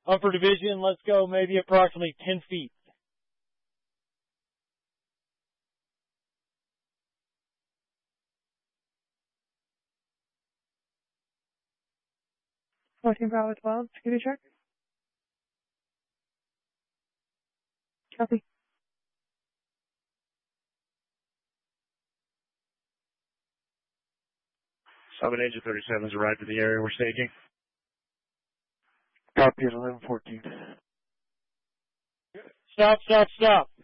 Upper division, let's go maybe approximately 10 feet. Bravo 12, security check. Copy. 7 Agent 37's arrived at the area we're staking. Copy at 1114. Stop.